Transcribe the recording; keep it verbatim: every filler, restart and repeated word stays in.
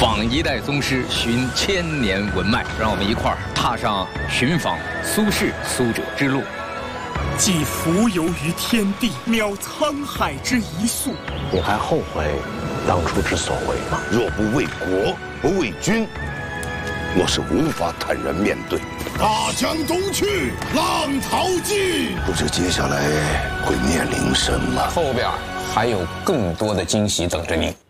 访一代宗师，寻千年文脉，让我们一块儿踏上寻访苏轼苏辙之路。 既浮游于天地，渺沧海之一粟。 你还后悔当初之所为吗？ 若不为国，不为君，我是无法坦然面对。 大江东去，浪淘尽。 不知接下来会面临什么。 后边还有更多的惊喜等着你。